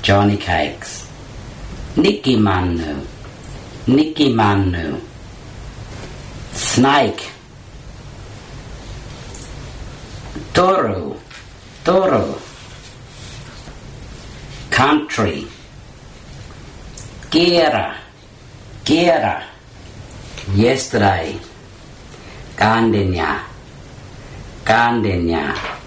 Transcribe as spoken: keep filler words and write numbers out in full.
Johnny Cakes, Nicky Manu, Nicky Manu, Snake, Toru, Toru, Country, Gira, Gira, Yesterday, Kandenya, Kandenya.